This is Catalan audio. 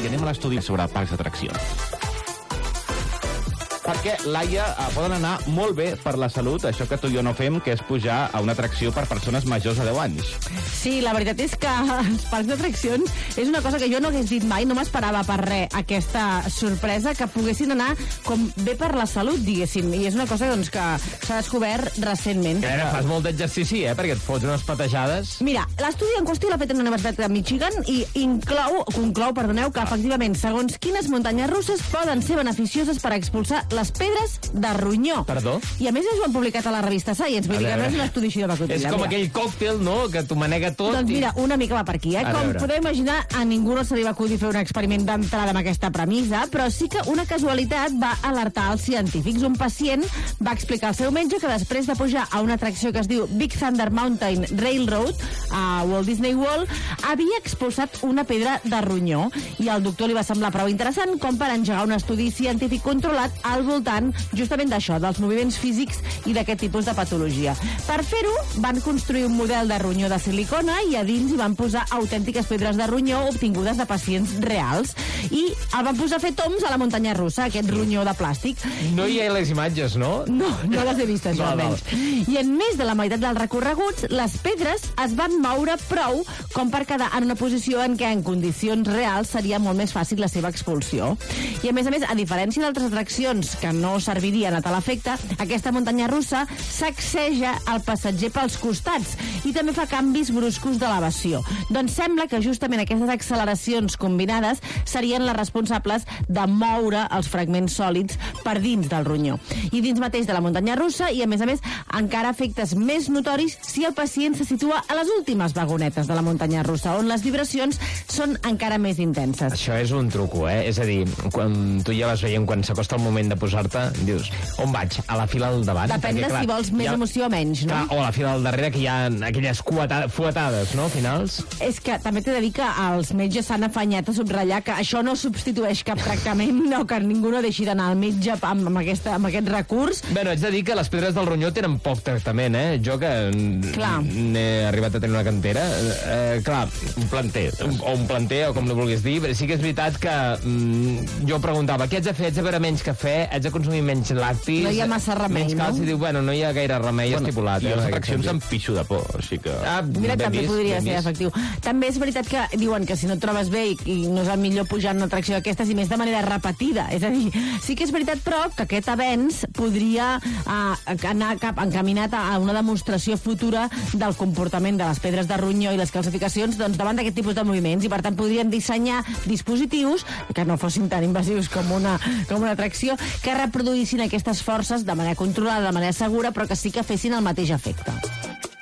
I anem a l'estudi sobre parcs d'atraccions. Perquè, Laia, poden anar molt bé per la salut, això que tu i jo no fem, que és pujar a una atracció per persones majors de 10 anys. Sí, la veritat és que els parcs d'atraccions és una cosa que jo no hagués dit mai, no m'esperava per res aquesta sorpresa, que poguessin anar com bé per la salut, diguéssim, i és una cosa doncs, que s'ha descobert recentment. Que fas molt d'exercici, perquè et fots unes patejades. Mira, l'estudi en qüestió l'ha fet a la Universitat de Michigan i conclou, que efectivament, segons quines muntanyes russes poden ser beneficioses per expulsar les pedres de ronyó. Perdó? I a més ho han publicat a la revista Science, vull dir que no és un estudi així de pacotilla. És com aquell còctel, no?, que t'ho manega tot. Doncs mira, una mica va per aquí, Com podeu imaginar, a ningú no se li va acudir fer un experiment d'entrada amb aquesta premissa, però sí que una casualitat va alertar els científics. Un pacient va explicar al seu metge que després de pujar a una atracció que es diu Big Thunder Mountain Railroad a Walt Disney World, havia expulsat una pedra de ronyó. I al doctor li va semblar prou interessant com per engegar un estudi científic controlat al voltant justament d'això, dels moviments físics i d'aquest tipus de patologia. Per fer-ho, van construir un model de ronyó de silicona i a dins hi van posar autèntiques pedres de ronyó obtingudes de pacients reals. I el van posar a fer tombs a la muntanya russa, aquest ronyó de plàstic. No hi ha les imatges, no? No les he vist, això, almenys. I en més de la meitat dels recorreguts, les pedres es van moure prou com per quedar en una posició en què en condicions reals seria molt més fàcil la seva expulsió. I a més, a diferència d'altres atraccions que no servirien a tal efecte, aquesta muntanya russa sacseja el passatger pels costats i també fa canvis bruscos d'elevació. Doncs sembla que justament aquestes acceleracions combinades serien les responsables de moure els fragments sòlids per dins del ronyó. I dins mateix de la muntanya russa, i a més, encara efectes més notoris si el pacient se situa a les últimes vagonetes de la muntanya russa, on les vibracions són encara més intenses. Això és un truco, És a dir, quan tu ja vas veient, quan s'acosta el moment de posar-te, dius, on vaig? A la fila del davant? Depèn de si vols més emoció o menys, no? Clar, o a la fila del darrere, que hi ha aquelles fuetades, no, finals? És que també t'he de dir que els metges s'han afanyat a subratllar que això no substitueix cap tractament, no, que ningú no deixi d'anar al metge amb aquest recurs. Bé, haig de dir que les pedres del ronyó tenen poc tractament, Jo que n'he arribat a tenir una cantera, clar, un planter, o com no vulguis dir, sí que és veritat que jo preguntava, què haig de fer? Haig de beure menys cafè? Haig de consumir menys làctics? No hi ha massa remei, menys calci, diu, no hi ha gaire remei estipulat. I les atraccions amb pixo de por, així que... Mira, també podria ser efectiu. També és veritat que diuen que si no et trobes bé i no és el millor pujar en una atracció d'aquestes, i més de manera repetida. És a dir, sí que és veritat, però, que aquest avenç podria anar encaminat a una demostració futura del comportament de les pedres de ronyó i les calcificacions davant d'aquest tipus de moviments, i per tant podrien dissenyar dispositius que no fossin tan invasius com una atracció, que reproduïssin aquestes forces de manera controlada, de manera segura, però que sí que fessin el mateix efecte.